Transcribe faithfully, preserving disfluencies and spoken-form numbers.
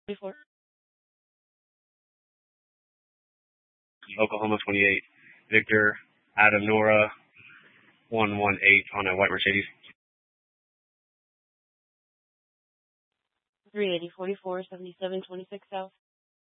Before. Oklahoma twenty-eight. Victor, Adam, Nora, one one eight on a white Mercedes. three eighty, forty-four, seventy-seven, twenty-six South.